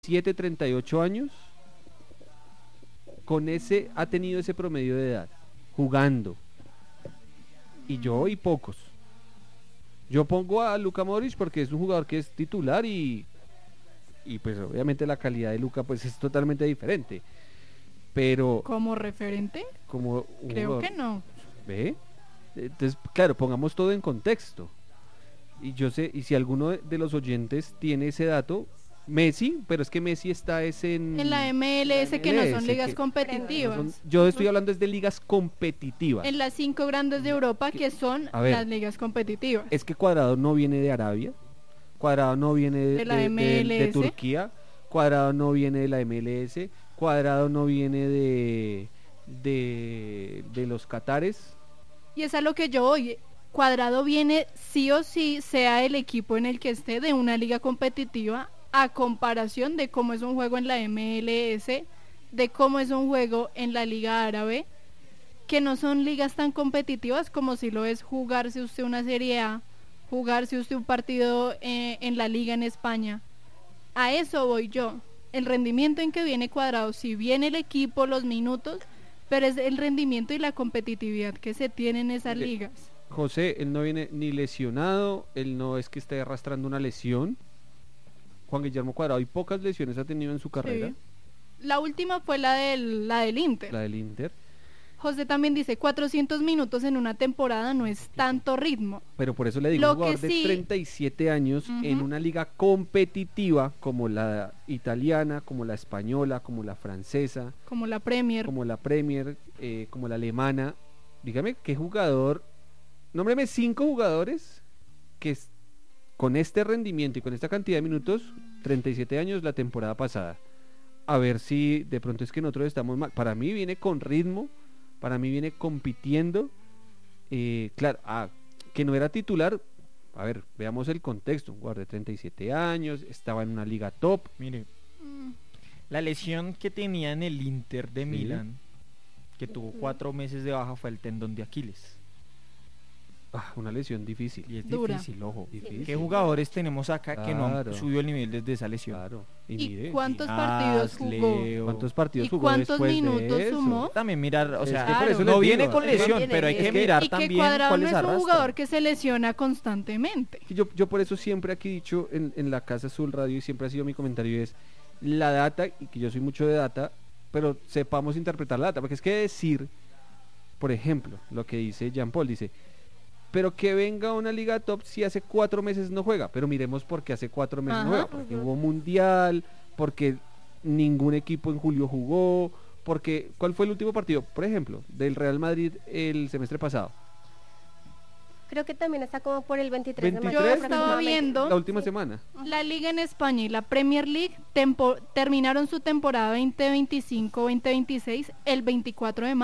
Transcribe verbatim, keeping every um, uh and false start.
siete, treinta y ocho años, con ese ha tenido ese promedio de edad, jugando. Y yo y pocos. Yo pongo a Luka Modric porque es un jugador que es titular y y pues obviamente la calidad de Luka pues es totalmente diferente. Pero ¿como referente? Como creo jugador, que no. ¿ve? Entonces, claro, pongamos todo en contexto. Y yo sé, y si alguno de los oyentes tiene ese dato, Messi, pero es que Messi está es en... En la M L S, la que no M L S, son ligas que competitivas. no son, yo estoy hablando es de ligas competitivas. En las cinco grandes de Europa, que son ver, las ligas competitivas. Es que Cuadrado no viene de Arabia, Cuadrado no viene de, de, la de, M L S. de, de Turquía, Cuadrado no viene de la M L S, Cuadrado no viene de, de, de los Qatares. Y es a lo que yo voy. Cuadrado viene sí o sí, sea el equipo en el que esté, de una liga competitiva, a comparación de cómo es un juego en la M L S, de cómo es un juego en la Liga Árabe, que no son ligas tan competitivas como si lo es jugarse usted una Serie A, jugarse usted un partido eh, en la Liga en España. A eso voy yo. El rendimiento en que viene Cuadrado, si viene el equipo, los minutos, pero es el rendimiento y la competitividad que se tiene en esas De, ligas. José, él no viene ni lesionado, él no es que esté arrastrando una lesión. Juan Guillermo Cuadrado, y pocas lesiones ha tenido en su carrera. Sí. La última fue la del, la del Inter. La del Inter. José también dice, cuatrocientos minutos en una temporada no es tanto ritmo. Pero por eso le digo, Lo un jugador que de sí, treinta y siete años uh-huh. en una liga competitiva como la italiana, como la española, como la francesa, como la Premier, como la Premier, eh, como la alemana. Dígame, ¿qué jugador? Nómbreme cinco jugadores que es, con este rendimiento y con esta cantidad de minutos, treinta y siete años la temporada pasada. A ver si de pronto es que nosotros estamos mal. Para mí viene con ritmo, para mí viene compitiendo. Eh, claro, ah, que no era titular. A ver, veamos el contexto. Un jugador de treinta y siete años, estaba en una liga top. Mire, mm. la lesión que tenía en el Inter de sí. Milán, que tuvo cuatro meses de baja, fue el tendón de Aquiles. Ah, una lesión difícil. Y es Dura. difícil, ojo. Difícil. ¿Qué jugadores tenemos acá claro. que no han subido el nivel desde esa lesión? Claro. ¿Y, ¿Y cuántos Ginás, partidos jugó? Leo. ¿Cuántos partidos ¿Y jugó cuántos después minutos de eso? sumó? También mirar, o sea, es que por eso no viene digo, con lesión, viene pero hay que es mirar y también que Cuadrado cuáles no es un arrastran. jugador que se lesiona constantemente. Yo, yo por eso siempre aquí he dicho en, en la Casa Azul Radio, y siempre ha sido mi comentario, es la data, y que yo soy mucho de data, pero sepamos interpretar la data, porque es que decir, por ejemplo, lo que dice Jean Paul, dice, pero que venga a una liga top si hace cuatro meses no juega, pero miremos por qué hace cuatro meses Ajá, no juega, porque uh-huh. hubo mundial, porque ningún equipo en julio jugó, porque, ¿cuál fue el último partido, por ejemplo, del Real Madrid el semestre pasado? Creo que también está como por el veintitrés, veintitrés de Yo marzo. estaba viendo la última sí. semana. La Liga en España y la Premier League tempo- terminaron su temporada veinte veinticinco veinte veintiséis el veinticuatro de marzo.